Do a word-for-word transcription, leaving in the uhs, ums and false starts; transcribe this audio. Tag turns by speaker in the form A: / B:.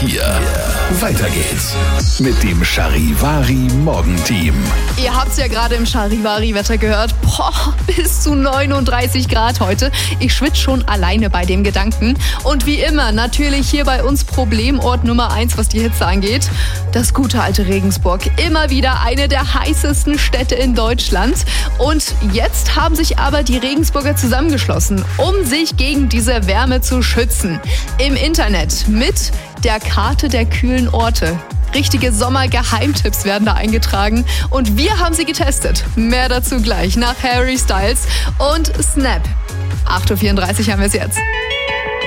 A: hier. Weiter geht's mit dem Charivari Morgenteam.
B: Ihr habt's ja gerade im Charivari-Wetter gehört. Boah, bis zu neununddreißig Grad heute. Ich schwitze schon alleine bei dem Gedanken. Und wie immer, natürlich hier bei uns Problemort Nummer eins, was die Hitze angeht. Das gute alte Regensburg. Immer wieder eine der heißesten Städte in Deutschland. Und jetzt haben sich aber die Regensburger zusammengeschlossen, um sich gegen diese Wärme zu schützen. Im Internet mit der Karte der kühlen Orte. Richtige Sommergeheimtipps werden da eingetragen und wir haben sie getestet. Mehr dazu gleich nach Harry Styles und Snap. acht Uhr vierunddreißig haben wir es jetzt.